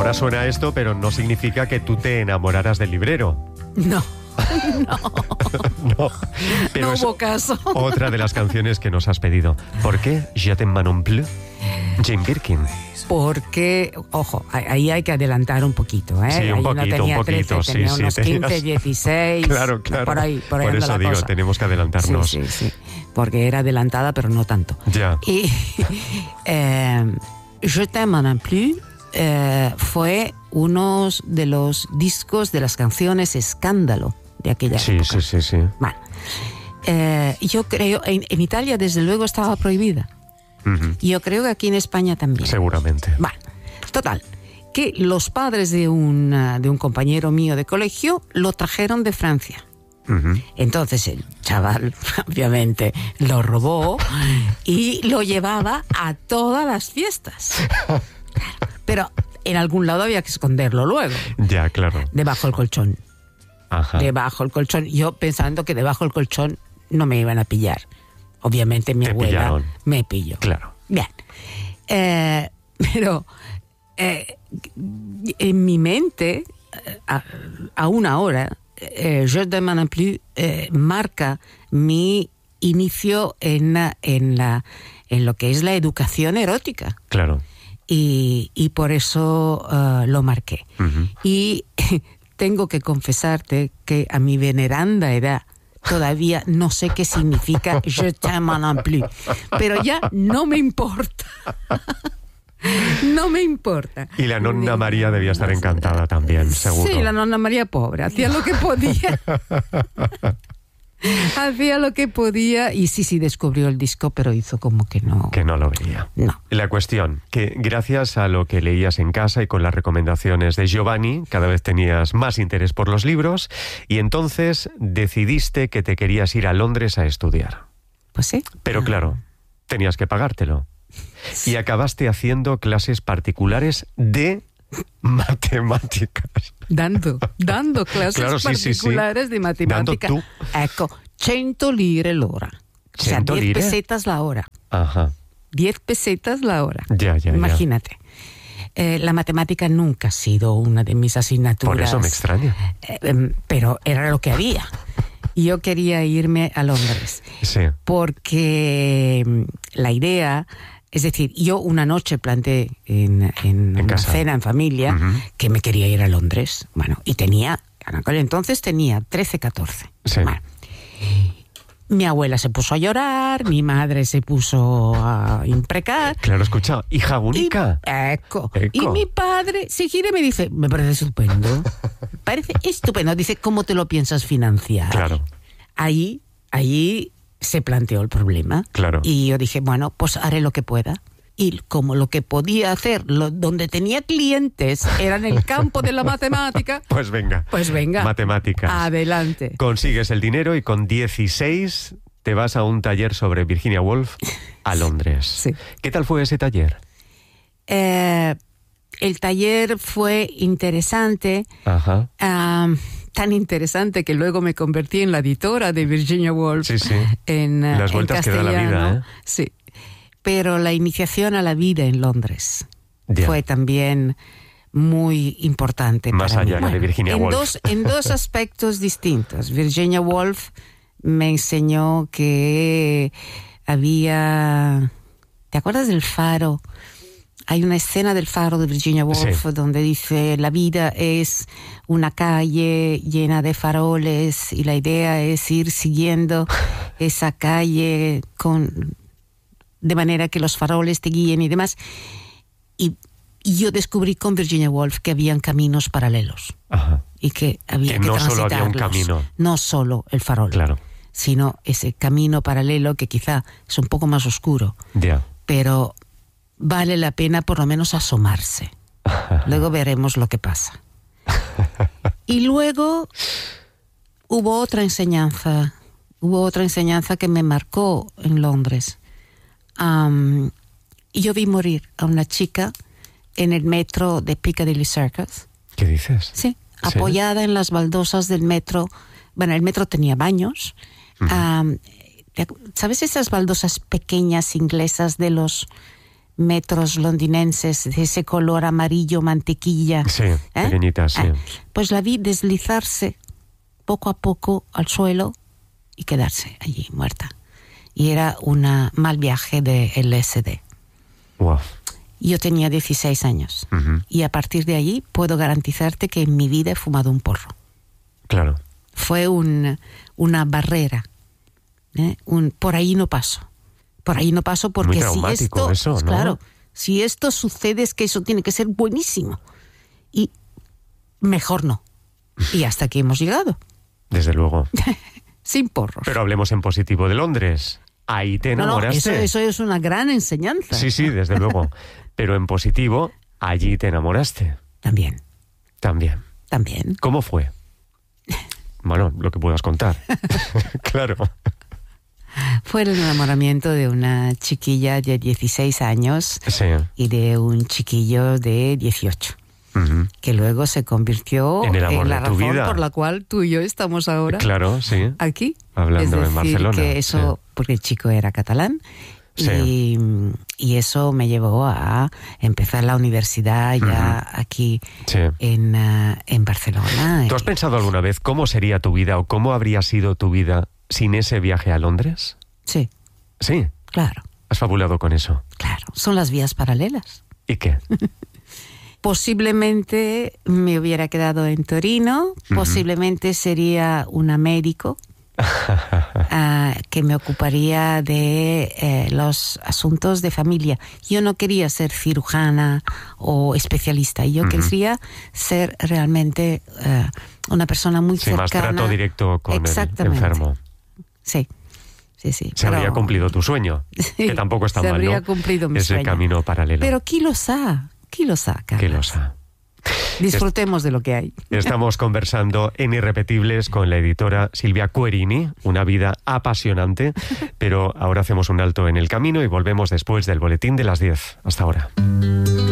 Ahora suena esto, pero no significa que tú te enamoraras del librero. No. No, pero no es hubo caso. otra de las canciones que nos has pedido. ¿Por qué Je t'aime non plus? Jane Birkin. Porque, ojo, ahí hay que adelantar un poquito, ¿eh? Sí, ahí un poquito, no tenía 13, sí, tenía sí, unos 15, tenías... 16. Claro. Por ahí por anda eso la digo, cosa. tenemos que adelantarnos. Sí. Porque era adelantada, pero no tanto. Ya. Y Je t'aime non plus fue uno de los discos de las canciones escándalo de aquella época. Sí. Bueno, yo creo, en Italia desde luego estaba prohibida. Uh-huh. Yo creo que aquí en España también. Seguramente. Bueno, total, que los padres de un compañero mío de colegio lo trajeron de Francia. Uh-huh. Entonces el chaval obviamente lo robó y lo llevaba a todas las fiestas. Claro, pero en algún lado había que esconderlo luego. Ya, claro. Debajo del colchón. Ajá. Debajo del colchón. Yo pensando que debajo del colchón no me iban a pillar. Obviamente mi abuela pillaron. me pilló. Claro. Bien. Pero en mi mente, aún ahora, Je t'aime non plus marca mi inicio en lo que es la educación erótica. Claro. Y por eso lo marqué. Uh-huh. Y tengo que confesarte que a mi veneranda edad todavía no sé qué significa Je t'aime non plus, pero ya no me importa. No me importa. Y la nonna María debía estar encantada también, seguro. Sí, la nonna María pobre, hacía lo que podía. Hacía lo que podía y sí descubrió el disco, pero hizo como que no. Que no lo veía. No. La cuestión, que gracias a lo que leías en casa y con las recomendaciones de Giovanni, cada vez tenías más interés por los libros y entonces decidiste que te querías ir a Londres a estudiar. Pues sí. Pero claro, tenías que pagártelo. Y acabaste haciendo clases particulares de matemáticas. Dando clases Claro, sí, particulares de matemática. Dando tú. Ecco, 100 lire l'ora. O sea, 100 10 lire? pesetas la hora. Ajá. 10 pesetas la hora. Ya. Imagínate. La matemática nunca ha sido una de mis asignaturas. Por eso me extraña. Pero era lo que había. Y yo quería irme a Londres. Sí. Porque la idea... Es decir, yo una noche planteé en una casa. cena en familia Uh-huh. que me quería ir a Londres. Bueno, y en aquel entonces tenía 13, 14. Sí. Bueno, mi abuela se puso a llorar, mi madre se puso a imprecar. Claro, escucha, hija única. Y mi padre se gira y me dice, me parece estupendo. Parece estupendo. Dice, ¿cómo te lo piensas financiar? Claro. Ahí se planteó el problema. Claro. Y yo dije, bueno, pues haré lo que pueda. Y como lo que podía hacer, donde tenía clientes, era en el campo de la matemática. Pues venga. Matemáticas. Adelante. Consigues el dinero y con 16 te vas a un taller sobre Virginia Woolf a Londres. Sí. ¿Qué tal fue ese taller? El taller fue interesante. Ajá. Tan interesante que luego me convertí en la editora de Virginia Woolf. Sí. En las vueltas que da la vida, ¿eh? Sí. Pero la iniciación a la vida en Londres fue también muy importante más para allá mí. de Virginia Woolf. En dos aspectos distintos. Virginia Woolf me enseñó que había... ¿Te acuerdas del faro? Hay una escena del faro de Virginia Woolf donde dice la vida es una calle llena de faroles y la idea es ir siguiendo esa calle de manera que los faroles te guíen y demás. Y yo descubrí con Virginia Woolf que habían caminos paralelos. Ajá. Y que había que no solo había un camino. No solo el farol, claro, sino ese camino paralelo que quizá es un poco más oscuro. Ya. Pero vale la pena por lo menos asomarse. Luego veremos lo que pasa. Y luego hubo otra enseñanza que me marcó en Londres. Y yo vi morir a una chica en el metro de Piccadilly Circus. ¿Qué dices? Sí, apoyada en las baldosas del metro. Bueno, el metro tenía baños. Uh-huh. ¿Sabes esas baldosas pequeñas inglesas de los metros londinenses de ese color amarillo mantequilla. Sí, pequeñitas, sí. Pues la vi deslizarse poco a poco al suelo y quedarse allí muerta. Y era un mal viaje de LSD. Wow. Yo tenía 16 años. Y a partir de allí puedo garantizarte que en mi vida he fumado un porro. Claro. Fue una barrera. Por ahí no paso. Por ahí no paso porque muy si esto, eso, ¿no? Claro, si esto sucede es que eso tiene que ser buenísimo. Y mejor no. Y hasta aquí hemos llegado. Desde luego. Sin porros. Pero hablemos en positivo de Londres. Ahí te enamoraste. No, eso es una gran enseñanza. Sí, desde luego. Pero en positivo, allí te enamoraste. También. ¿Cómo fue? Bueno, lo que puedas contar. Claro. Fue el enamoramiento de una chiquilla de 16 años y de un chiquillo de 18. Que luego se convirtió en la razón vida. Por la cual tú y yo estamos ahora aquí. Hablando en Barcelona. Que eso, porque el chico era catalán. Y eso me llevó a empezar la universidad ya aquí en Barcelona. ¿Tú has pensado alguna vez cómo sería tu vida o cómo habría sido tu vida sin ese viaje a Londres? Sí. ¿Sí? Claro. ¿Has fabulado con eso? Claro. Son las vías paralelas. ¿Y qué? Posiblemente me hubiera quedado en Torino, posiblemente sería una médico que me ocuparía de los asuntos de familia. Yo no quería ser cirujana o especialista, yo quería ser realmente una persona muy cercana. Más trato directo con el enfermo. Sí. Se habría cumplido tu sueño, que tampoco está mal, ¿no? Se habría cumplido mi sueño. Ese camino paralelo. Pero ¿quién lo sabe? Carlos? Disfrutemos de lo que hay. Estamos conversando en Irrepetibles con la editora Silvia Querini, una vida apasionante, pero ahora hacemos un alto en el camino y volvemos después del boletín de las 10. Hasta ahora.